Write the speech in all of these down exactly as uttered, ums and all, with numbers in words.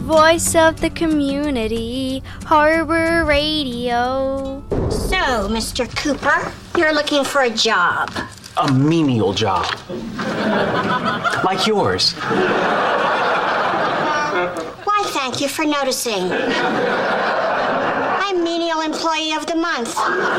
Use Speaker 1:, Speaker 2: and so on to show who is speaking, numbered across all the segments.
Speaker 1: voice of the community, Harbor Radio.
Speaker 2: So, Mister Cooper, you're looking for a job.
Speaker 3: A menial job. Like yours.
Speaker 2: Why, thank you for noticing. I'm Menial Employee of the Month.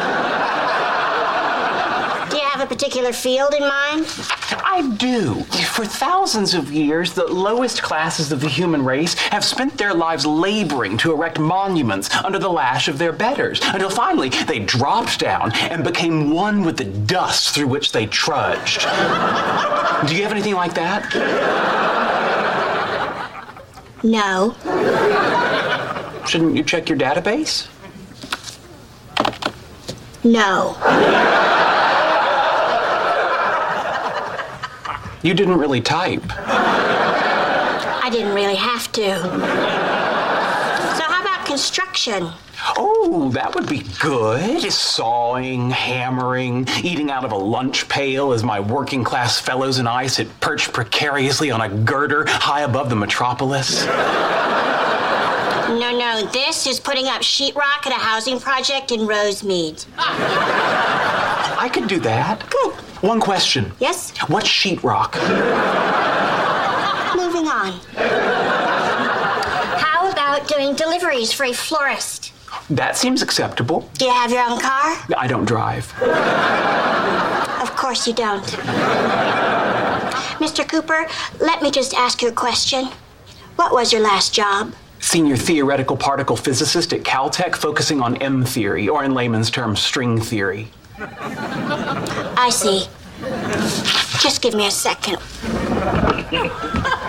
Speaker 2: Do you have a particular field in mind?
Speaker 3: I do. For thousands of years, the lowest classes of the human race have spent their lives laboring to erect monuments under the lash of their betters, until finally they dropped down and became one with the dust through which they trudged. Do you have anything like that?
Speaker 2: No.
Speaker 3: Shouldn't you check your database?
Speaker 2: No.
Speaker 3: You didn't really type.
Speaker 2: I didn't really have to. So how about construction?
Speaker 3: Oh, that would be good. Sawing, hammering, eating out of a lunch pail as my working class fellows and I sit perched precariously on a girder high above the metropolis.
Speaker 2: No, no, this is putting up sheetrock at a housing project in Rosemead.
Speaker 3: I could do that.
Speaker 2: Good.
Speaker 3: One question.
Speaker 2: Yes?
Speaker 3: What's sheetrock?
Speaker 2: Moving on. How about doing deliveries for a florist?
Speaker 3: That seems acceptable.
Speaker 2: Do you have your own car?
Speaker 3: I don't drive.
Speaker 2: Of course you don't. Mister Cooper, let me just ask you a question. What was your last job?
Speaker 3: Senior theoretical particle physicist at Caltech, focusing on M theory, or in layman's terms, string theory.
Speaker 2: I see. Just give me a second.